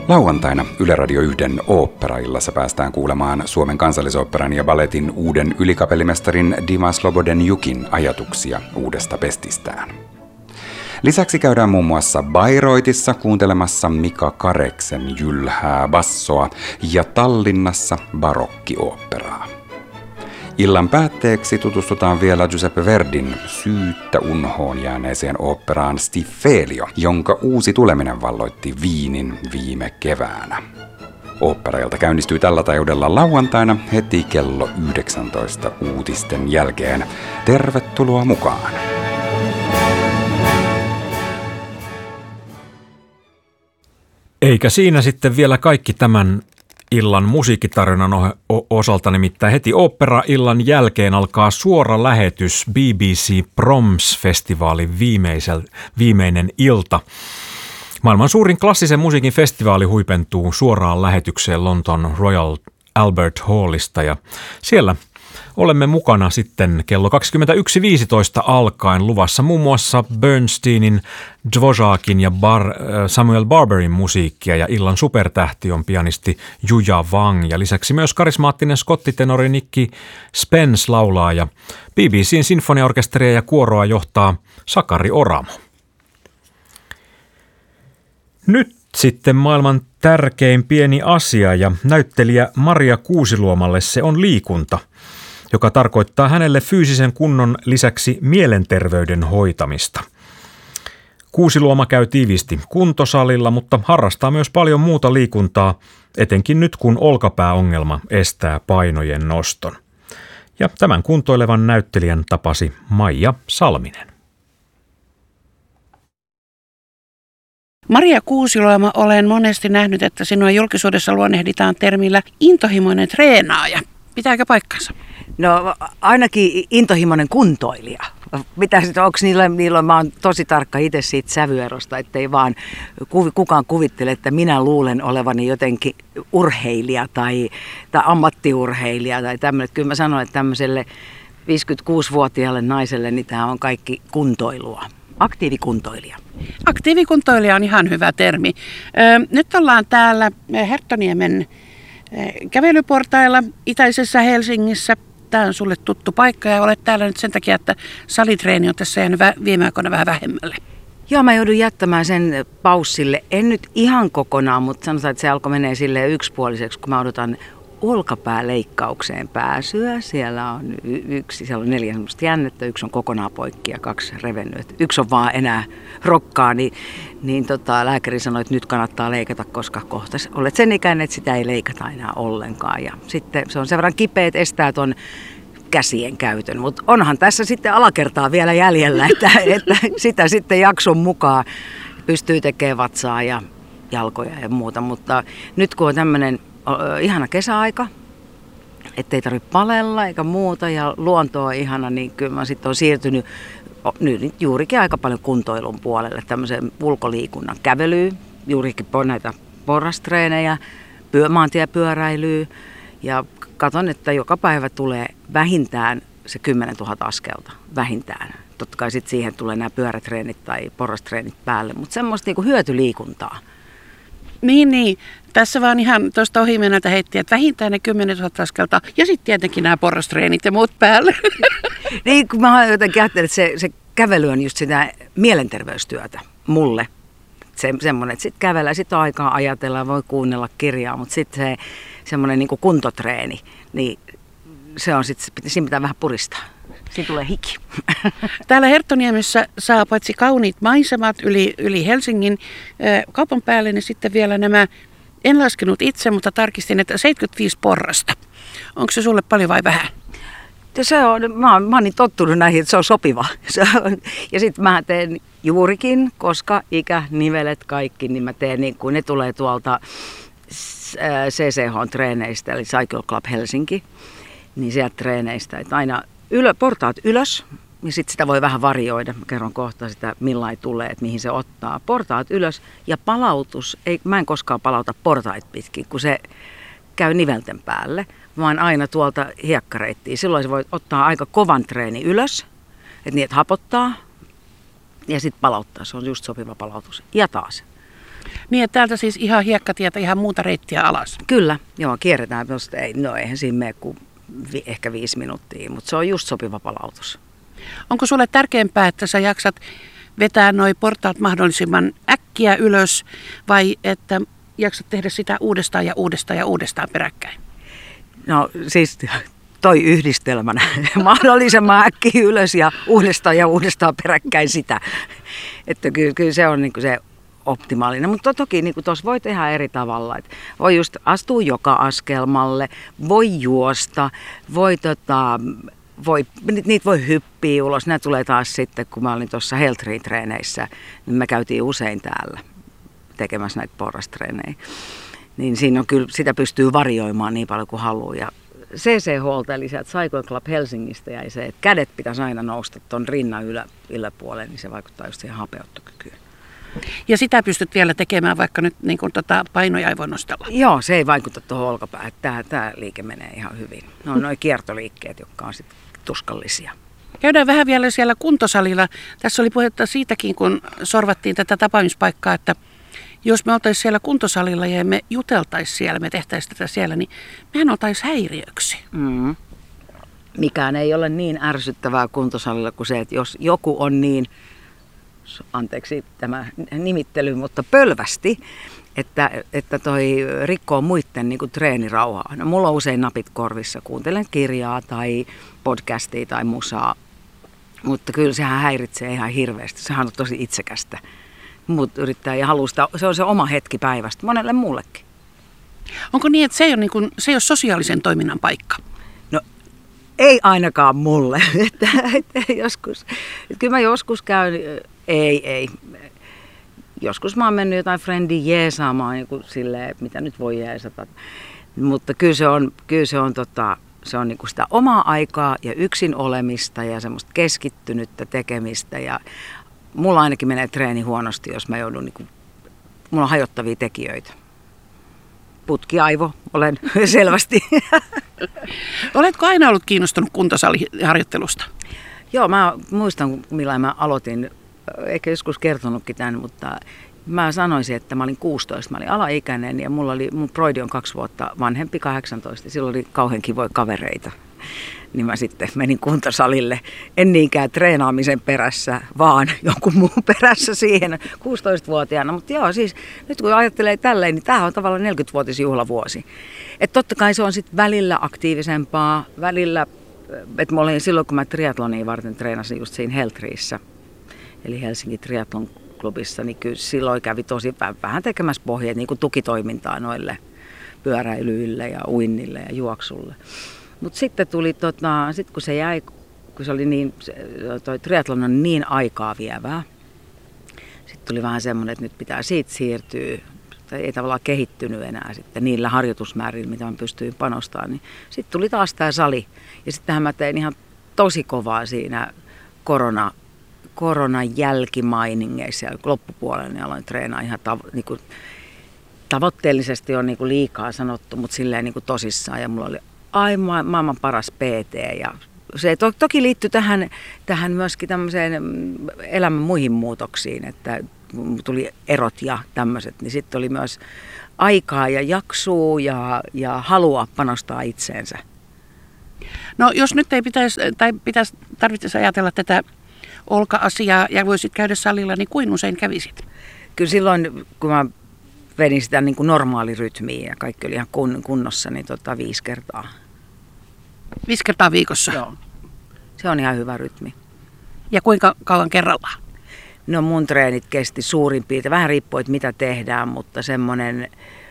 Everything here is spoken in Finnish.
Lauantaina Yle Radio 1 oopperaillassa päästään kuulemaan Suomen Kansallisoopperan ja balletin uuden ylikapellimestarin Dima Slobodenjukin ajatuksia uudesta pestistään. Lisäksi käydään muun muassa Bayreuthissa kuuntelemassa Mika Kareksen jylhää bassoa ja Tallinnassa barokki-oopperaa. Illan päätteeksi tutustutaan vielä Giuseppe Verdin syyttä unhoon jääneeseen oopperaan Stiffelio, jonka uusi tuleminen valloitti Viinin viime keväänä. Oopperailta käynnistyy tällä taajuudella lauantaina heti kello 19 uutisten jälkeen. Tervetuloa mukaan! Eikä siinä sitten vielä kaikki tämän illan musiikkitarjonnan osalta, nimittäin heti ooppera-illan jälkeen alkaa suora lähetys BBC Proms-festivaalin viimeinen ilta. Maailman suurin klassisen musiikin festivaali huipentuu suoraan lähetykseen Lontoon Royal Albert Hallista ja siellä olemme mukana sitten kello 21.15 alkaen luvassa muun muassa Bernsteinin, Dvořákin ja Samuel Barberin musiikkia ja illan supertähti on pianisti Juja Wang ja lisäksi myös karismaattinen skottitenori Nicky Spence laulaa ja BBCn sinfoniaorkesteria ja kuoroa johtaa Sakari Oramo. Nyt sitten maailman tärkein pieni asia ja näyttelijä Maria Kuusiluomalle se on liikunta, joka tarkoittaa hänelle fyysisen kunnon lisäksi mielenterveyden hoitamista. Kuusiluoma käy tiiviisti kuntosalilla, mutta harrastaa myös paljon muuta liikuntaa, etenkin nyt kun olkapääongelma estää painojen noston. Ja tämän kuntoilevan näyttelijän tapasi Maija Salminen. Maria Kuusiluoma, olen monesti nähnyt, että sinua julkisuudessa luonnehditaan termillä intohimoinen treenaaja. Pitääkö paikkansa? No ainakin intohimoinen kuntoilija. Mitä sitten, onko niillä mä oon tosi tarkka itse siitä sävyerosta, ettei vaan kukaan kuvittele, että minä luulen olevani jotenkin urheilija tai ammattiurheilija tai tämmöinen. Kyllä mä sanon, että tämmöiselle 56-vuotiaalle naiselle niin tämä on kaikki kuntoilua. Aktiivikuntoilija. Aktiivikuntoilija on ihan hyvä termi. Nyt ollaan täällä Herttoniemen kävelyportailla itäisessä Helsingissä. Tämä on sulle tuttu paikka ja olet täällä nyt sen takia, että salitreeni on tässä jäänyt viime aikoina vähän vähemmälle. Joo, mä joudun jättämään sen paussille. En nyt ihan kokonaan, mutta sanotaan, että se alkoi menee silleen yksipuoliseksi, kun mä odotan olkapääleikkaukseen pääsyä. Siellä on siellä on 4 semmoista jännettä, 1 on kokonaan poikki ja 2 revennyt. 1 on vaan enää rokkaa, niin lääkäri sanoi, että nyt kannattaa leikata, koska kohta olet sen ikäinen, että sitä ei leikata enää ollenkaan. Ja sitten se on sen verran kipeä, että estää ton käsien käytön, mutta onhan tässä sitten alakertaa vielä jäljellä, että sitä sitten jakson mukaan pystyy tekemään vatsaa ja jalkoja ja muuta, mutta nyt kun on tämmöinen ihana kesäaika, ettei tarvitse palella eikä muuta ja luonto on ihana, niin kyllä mä sitten olen siirtynyt nyt juurikin aika paljon kuntoilun puolelle, tämmöiseen ulkoliikunnan kävelyyn, juurikin näitä porrastreenejä, maantiepyöräilyä ja katson, että joka päivä tulee vähintään se 10 000 askelta, vähintään. Totta kai sitten siihen tulee nämä pyörätreenit tai porrastreenit päälle, mutta semmoista niinku hyötyliikuntaa. Niin. Tässä vaan ihan tuosta ohimeneltä heitti, että vähintään ne 10 000 askelta ja sitten tietenkin nämä porrastreenit ja muut päälle. Niin, kun mä jotenkin ajattelin, että se kävely on just sitä mielenterveystyötä mulle. Semmoinen, että sitten kävellä, sitten aikaa ajatella, voi kuunnella kirjaa, mutta sitten se semmoinen niin kuin kuntotreeni, niin se on sitten, siinä pitää vähän puristaa. Siinä tulee hiki. Täällä Herttoniemessä saa paitsi kauniit maisemat yli Helsingin kaupan päälle, niin sitten vielä nämä, en laskenut itse, mutta tarkistin, että 75 porrasta. Onko se sulle paljon vai vähän? Se on, mä oon niin tottunut näihin, että se on sopiva. Ja sitten mä teen juurikin, koska ikä, nivelet, kaikki, niin mä teen niin kuin ne tulee tuolta CCH-treeneistä, eli Cycle Club Helsinki, niin sieltä treeneistä, että aina portaat ylös, ja sitten sitä voi vähän varioida. Mä kerron kohta sitä, millain tulee, että mihin se ottaa. Portaat ylös ja palautus, mä en koskaan palauta portaita pitkin, kun se käy nivelten päälle, vaan aina tuolta hiekkareittiin. Silloin se voi ottaa aika kovan treeni ylös, että niin, että hapottaa ja sitten palauttaa. Se on just sopiva palautus. Ja taas. Niin, että täältä siis ihan hiekkatietä, ihan muuta reittiä alas. Kyllä, joo, kierretään, eihän siinä mene kuin ehkä 5 minuuttia, mutta se on just sopiva palautus. Onko sulle tärkeämpää, että sä jaksat vetää noi portaat mahdollisimman äkkiä ylös vai että jaksat tehdä sitä uudestaan ja uudestaan ja uudestaan peräkkäin? No siis toi yhdistelmänä mahdollisimman äkkiä ylös ja uudestaan peräkkäin sitä. Että kyllä se on niin kuin se optimaalinen, mutta toki niin tuossa voi tehdä eri tavalla. Et voi just astua joka askelmalle, voi juosta, niitä voi hyppiä ulos. Nämä tulee taas sitten, kun mä olin tuossa Heltrin-treeneissä, niin me käytiin usein täällä tekemässä näitä porrastreenejä. Niin siinä on kyllä, sitä pystyy varioimaan niin paljon kuin haluaa. Ja CCH:lta eli sieltä Cycle Club Helsingistä jäi se, että kädet pitäisi aina nousta tuon rinnan yläpuolelle, niin se vaikuttaa just siihen hapeuttokykyyn. Ja sitä pystyt vielä tekemään, vaikka nyt niin kuin painoja ei voi nostella. Joo, se ei vaikuta tuohon olkapäähän. Tämä liike menee ihan hyvin. No nuo kiertoliikkeet, jotka on sitten tuskallisia. Käydään vähän vielä siellä kuntosalilla. Tässä oli puhetta siitäkin, kun sorvattiin tätä tapaamispaikkaa, että jos me oltaisiin siellä kuntosalilla ja me juteltaisiin siellä, me tehtäisiin tätä siellä, niin mehän oltaisiin häiriöksi. Mm. Mikään ei ole niin ärsyttävää kuntosalilla kuin se, että jos joku on niin, anteeksi tämä nimittely, mutta pölvästi, että toi rikkoo muiden niin kuin treenirauhaa. No, mulla on usein napit korvissa, kuuntelen kirjaa tai podcastia tai musaa, mutta kyllä sehän häiritsee ihan hirveästi. Sehän on tosi itsekästä. Muut yrittää ja haluaa, se on se oma hetki päivästä, monelle muullekin. Onko niin, että se ei ole sosiaalisen toiminnan paikka? No ei ainakaan mulle. Joskus, kyllä mä joskus käyn, ei. Joskus mä oon mennyt jotain friendi jeesaamaan, niin silleen, mitä nyt voi jeesata. Mutta kyllä se on niin kuin sitä omaa aikaa ja yksin olemista ja semmoista keskittynyttä tekemistä. Ja mulla ainakin menee treeni huonosti, jos mä joudun, mulla on hajottavia tekijöitä. Putkiaivo olen selvästi. Oletko aina ollut kiinnostunut kuntosaliharjoittelusta? Joo, mä muistan, millä mä aloitin, ehkä joskus kertonutkin tämän, mutta mä sanoisin, että mä olin 16, mä olin alaikäinen ja mun broidi on 2 vuotta vanhempi, 18, silloin oli kauhean kivoja kavereita. Niin mä sitten menin kuntosalille, en niinkään treenaamisen perässä, vaan jonkun muun perässä siihen 16-vuotiaana. Mutta joo, siis nyt kun ajattelee tälleen, niin tämähän on tavallaan 40-vuotisjuhlavuosi. Että totta kai se on sitten välillä aktiivisempaa, välillä, että mä olin silloin kun mä triatlonia varten treenasin just siinä Heltriissä, eli Helsingin Triathlon klubissa, niin kyllä silloin kävi tosi vähän tekemässä pohjeet, niin kuin tukitoimintaa noille pyöräilyille ja uinnille ja juoksulle. Mutta sitten tuli, sit kun se jäi, kun se oli niin, toi triathlon on niin aikaa vievää, sitten tuli vähän semmoinen, että nyt pitää siitä siirtyä, tai ei tavallaan kehittynyt enää sitten niillä harjoitusmäärillä, mitä mä pystyin panostamaan, niin sitten tuli taas tämä sali. Ja sittenhän mä tein ihan tosi kovaa siinä koronan jälkimainingeissa ja loppupuolella niin aloin treenaa ihan tavoitteellisesti on niin kuin liikaa sanottu, mutta silleen niin kuin tosissaan ja mulla oli maailman paras PT ja se toki liittyi tähän myöskin tämmöiseen elämän muihin muutoksiin, että tuli erot ja tämmöiset, niin sitten oli myös aikaa ja jaksuu ja halua panostaa itseensä. No jos nyt ei tarvitsisi ajatella tätä olka-asiaa ja voisit käydä salilla, niin kuin usein kävisit? Kyllä silloin, kun mä vedin sitä niin kuin normaalirytmiä ja kaikki oli ihan kunnossa, niin 5 kertaa. 5 kertaa viikossa? Joo. Se on ihan hyvä rytmi. Ja kuinka kauan kerrallaan? No mun treenit kesti suurin piirtein. Vähän riippuu, että mitä tehdään, mutta semmoinen